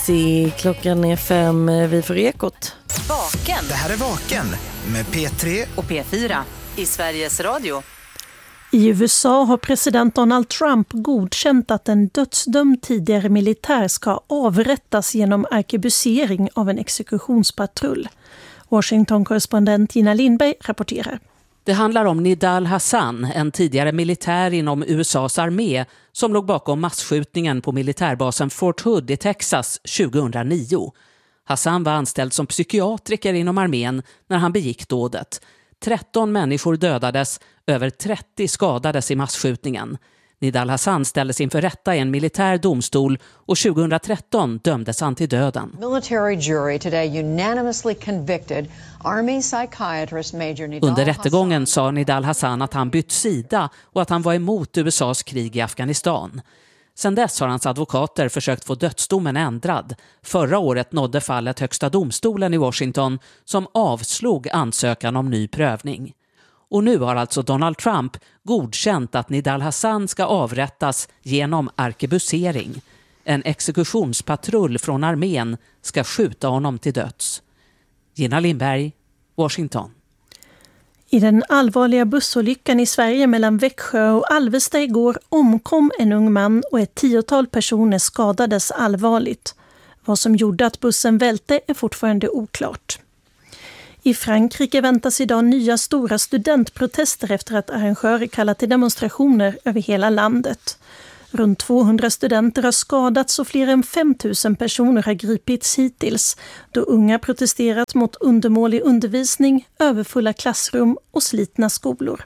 ABC. Klockan är 5. Vi får Ekot. Vaken. Det här är Vaken med P3 och P4 i Sveriges Radio. I USA har president Donald Trump godkänt att en dödsdömd tidigare militär ska avrättas genom arkebusering av en exekutionspatrull. Washington-korrespondent Gina Lindberg rapporterar. Det handlar om Nidal Hasan, en tidigare militär inom USAs armé som låg bakom massskjutningen på militärbasen Fort Hood i Texas 2009. Hasan var anställd som psykiatriker inom armén när han begick dådet. 13 människor dödades, över 30 skadades i massskjutningen. Nidal Hasan ställdes inför rätta i en militär domstol och 2013 dömdes han till döden. Military jury today unanimously convicted Army psychiatrist Major Nidal Under rättegången sa Nidal Hasan att han bytt sida och att han var emot USAs krig i Afghanistan. Sedan dess har hans advokater försökt få dödsdomen ändrad. Förra året nådde fallet högsta domstolen i Washington som avslog ansökan om ny prövning. Och nu har alltså Donald Trump godkänt att Nidal Hasan ska avrättas genom arkebusering. En exekutionspatrull från armén ska skjuta honom till döds. Gina Lindberg, Washington. I den allvarliga bussolyckan i Sverige mellan Växjö och Alvesta igår omkom en ung man och ett 10-tal personer skadades allvarligt. Vad som gjorde att bussen välte är fortfarande oklart. I Frankrike väntas idag nya stora studentprotester efter att arrangörer kallat till demonstrationer över hela landet. Runt 200 studenter har skadats och fler än 5 000 personer har gripits hittills då unga protesterat mot undermålig undervisning, överfulla klassrum och slitna skolor.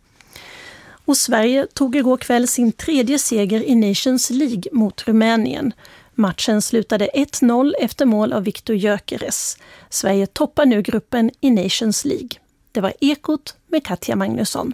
Och Sverige tog igår kväll sin 3:e seger i Nations League mot Rumänien. Matchen slutade 1-0 efter mål av Viktor Gyökeres. Sverige toppar nu gruppen i Nations League. Det var Ekot med Katja Magnusson.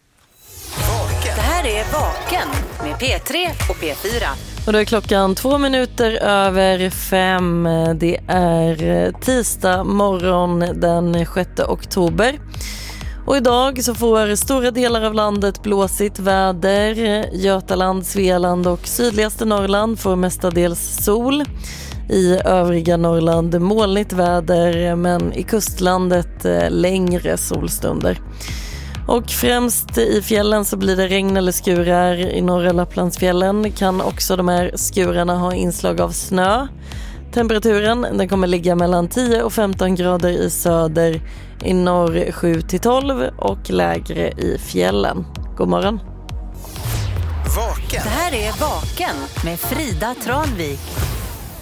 Det här är Vaken med P3 och P4. Och då är klockan 2 minuter över 5. Det är tisdag morgon den 6 oktober. Och idag så får stora delar av landet blåsigt väder. Götaland, Svealand och sydligaste Norrland får mestadels sol. I övriga Norrland molnigt väder, men i kustlandet längre solstunder. Och främst i fjällen så blir det regn eller skurar. I norra Lapplandsfjällen kan också de här skurarna ha inslag av snö. Temperaturen den kommer ligga mellan 10 och 15 grader i söder, i norr 7-12 och lägre i fjällen. God morgon. Vaken. Det här är Vaken med Frida Tranvik.